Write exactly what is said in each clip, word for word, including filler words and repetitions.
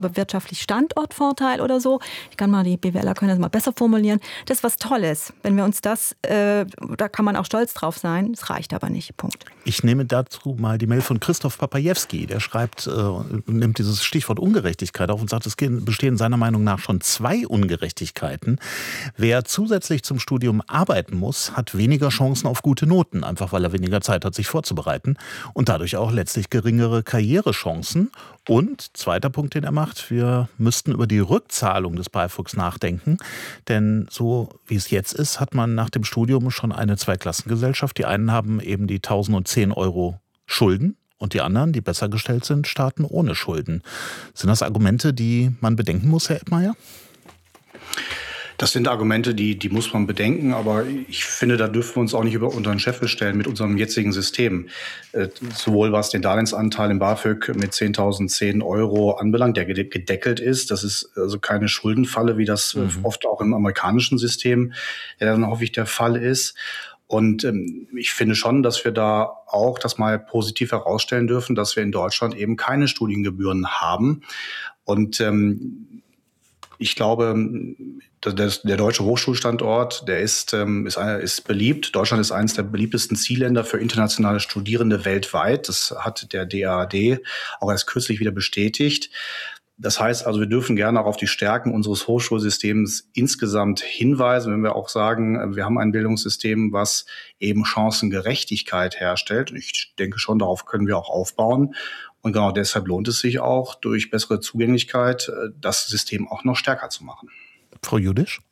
wirtschaftlich Standortvorteil oder so. Ich kann mal, die BWLer können das mal besser formulieren. Das ist was Tolles. Wenn wir uns das, äh, da kann man auch stolz drauf sein. Es reicht aber nicht. Punkt. Ich nehme dazu mal die Mail von Christoph Papajewski. Der schreibt, äh, nimmt dieses Stichwort Ungerechtigkeit auf und sagt, es bestehen seiner Meinung nach schon zwei Ungerechtigkeiten. Wer zusätzlich zum Studium arbeiten muss, hat weniger Chancen auf gute Noten, einfach weil er weniger Zeit hat, sich vorzubereiten und dadurch auch letztlich geringere Karrierechancen. Und zweiter Punkt, den er macht, wir müssten über die Rückzahlung des BAföGs nachdenken, denn so wie es jetzt ist, hat man nach dem Studium schon eine Zweiklassengesellschaft. Die einen haben eben die tausendzehn Euro Schulden und die anderen, die besser gestellt sind, starten ohne Schulden. Sind das Argumente, die man bedenken muss, Herr Eppmeier? Das sind Argumente, die, die muss man bedenken, aber ich finde, da dürfen wir uns auch nicht über unseren Scheffel stellen mit unserem jetzigen System. Äh, sowohl was den Darlehensanteil im BAföG mit zehntausendzehn Euro anbelangt, der gedeckelt ist. Das ist also keine Schuldenfalle, wie das mhm. oft auch im amerikanischen System ja, dann häufig der Fall ist. Und ähm, ich finde schon, dass wir da auch das mal positiv herausstellen dürfen, dass wir in Deutschland eben keine Studiengebühren haben. Und ähm, ich glaube, der, der deutsche Hochschulstandort, der ist, ist, ist beliebt. Deutschland ist eines der beliebtesten Zielländer für internationale Studierende weltweit. Das hat der D A A D auch erst kürzlich wieder bestätigt. Das heißt also, wir dürfen gerne auch auf die Stärken unseres Hochschulsystems insgesamt hinweisen, wenn wir auch sagen, wir haben ein Bildungssystem, was eben Chancengerechtigkeit herstellt. Und ich denke schon, darauf können wir auch aufbauen. Und genau deshalb lohnt es sich auch, durch bessere Zugänglichkeit das System auch noch stärker zu machen. Frau Judisch?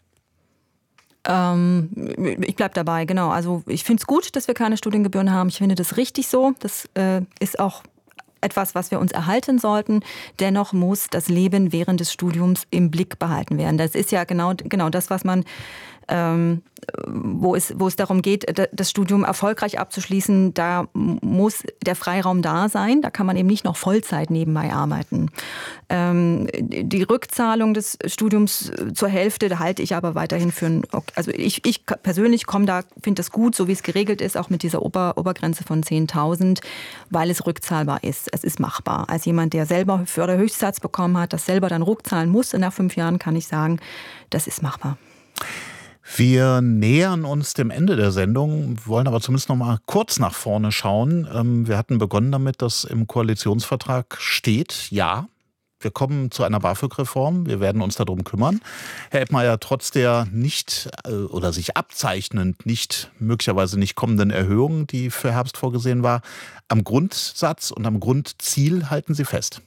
Ähm, ich bleibe dabei, genau. Also ich finde es gut, dass wir keine Studiengebühren haben. Ich finde das richtig so. Das äh, ist auch etwas, was wir uns erhalten sollten. Dennoch muss das Leben während des Studiums im Blick behalten werden. Das ist ja genau, genau das, was man, ähm, wo es, wo es darum geht, das Studium erfolgreich abzuschließen. Da muss der Freiraum da sein. Da kann man eben nicht noch Vollzeit nebenbei arbeiten. Ähm, die Rückzahlung des Studiums zur Hälfte, da halte ich aber weiterhin für ein, also ich, ich persönlich komme da, finde das gut, so wie es geregelt ist, auch mit dieser Ober, Obergrenze von zehntausend, weil es rückzahlbar ist. Es ist machbar. Als jemand, der selber Förderhöchstsatz bekommen hat, das selber dann rückzahlen muss, nach fünf Jahren kann ich sagen, das ist machbar. Wir nähern uns dem Ende der Sendung, wollen aber zumindest noch mal kurz nach vorne schauen. Wir hatten begonnen damit, dass im Koalitionsvertrag steht, ja, wir kommen zu einer BAföG-Reform, wir werden uns darum kümmern. Herr Eppmeier, trotz der nicht oder sich abzeichnend nicht, möglicherweise nicht kommenden Erhöhung, die für Herbst vorgesehen war, am Grundsatz und am Grundziel halten Sie fest?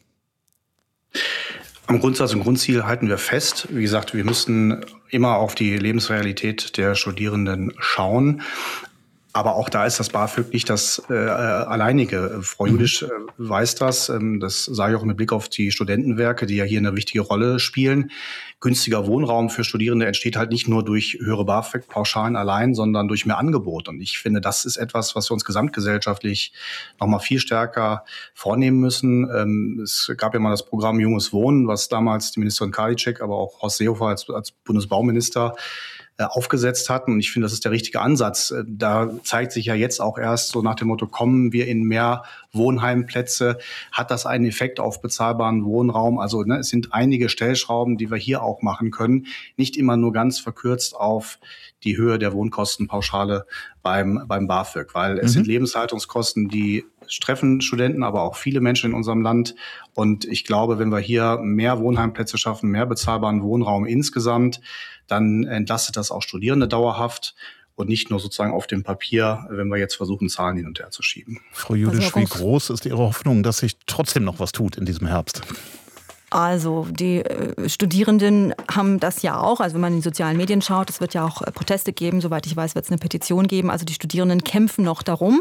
Am Grundsatz und Grundziel halten wir fest. Wie gesagt, wir müssen immer auf die Lebensrealität der Studierenden schauen. Aber auch da ist das BAföG nicht das äh, alleinige. Frau Judisch äh, weiß das. Ähm, das sage ich auch mit Blick auf die Studentenwerke, die ja hier eine wichtige Rolle spielen. Günstiger Wohnraum für Studierende entsteht halt nicht nur durch höhere BAföG-Pauschalen allein, sondern durch mehr Angebot. Und ich finde, das ist etwas, was wir uns gesamtgesellschaftlich noch mal viel stärker vornehmen müssen. Ähm, es gab ja mal das Programm Junges Wohnen, was damals die Ministerin Karliczek, aber auch Horst Seehofer als, als Bundesbauminister aufgesetzt hatten. Und ich finde, das ist der richtige Ansatz. Da zeigt sich ja jetzt auch erst so nach dem Motto, kommen wir in mehr Wohnheimplätze? Hat das einen Effekt auf bezahlbaren Wohnraum? Also ne, es sind einige Stellschrauben, die wir hier auch machen können. Nicht immer nur ganz verkürzt auf die Höhe der Wohnkostenpauschale beim, beim BAföG, weil es mhm. sind Lebenshaltungskosten, die treffen Studenten, aber auch viele Menschen in unserem Land. Und ich glaube, wenn wir hier mehr Wohnheimplätze schaffen, mehr bezahlbaren Wohnraum insgesamt, dann entlastet das auch Studierende dauerhaft und nicht nur sozusagen auf dem Papier, wenn wir jetzt versuchen, Zahlen hin und her zu schieben. Frau Judisch, wie groß ist Ihre Hoffnung, dass sich trotzdem noch was tut in diesem Herbst? Also die äh, Studierenden haben das ja auch, also wenn man in die sozialen Medien schaut, es wird ja auch äh, Proteste geben, soweit ich weiß, wird es eine Petition geben. Also die Studierenden kämpfen noch darum.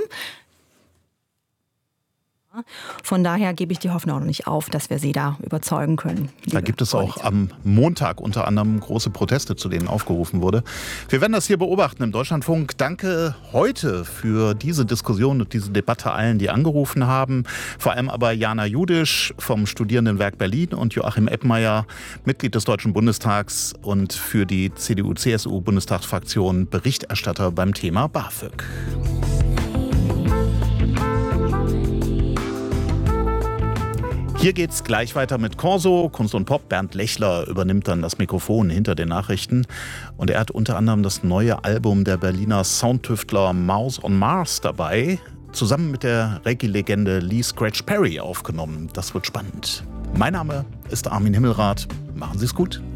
Von daher gebe ich die Hoffnung noch nicht auf, dass wir sie da überzeugen können. Da gibt es auch am Montag unter anderem große Proteste, zu denen aufgerufen wurde. Wir werden das hier beobachten im Deutschlandfunk. Danke heute für diese Diskussion und diese Debatte allen, die angerufen haben. Vor allem aber Jana Judisch vom Studierendenwerk Berlin und Joachim Eppmeier, Mitglied des Deutschen Bundestags und für die C D U C S U-Bundestagsfraktion Berichterstatter beim Thema BAföG. Hier geht's gleich weiter mit Corso, Kunst und Pop. Bernd Lechler übernimmt dann das Mikrofon hinter den Nachrichten. Und er hat unter anderem das neue Album der Berliner Soundtüftler Mouse on Mars dabei, zusammen mit der Reggae-Legende Lee Scratch Perry aufgenommen. Das wird spannend. Mein Name ist Armin Himmelrath. Machen Sie es gut.